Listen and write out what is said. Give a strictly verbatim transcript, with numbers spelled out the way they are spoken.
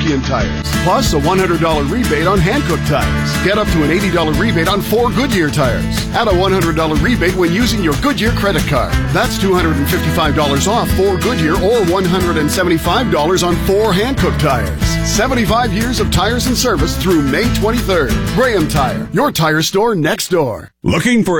Canadian Tires. Plus a one hundred dollars rebate on Hankook tires. Get up to an eighty dollars rebate on four Goodyear tires. Add a one hundred dollars rebate when using your Goodyear credit card. That's two hundred fifty-five dollars off four Goodyear or one hundred seventy-five dollars on four Hankook tires. seventy-five years of tires and service through May twenty-third. Graham Tire, your tire store next door. Looking for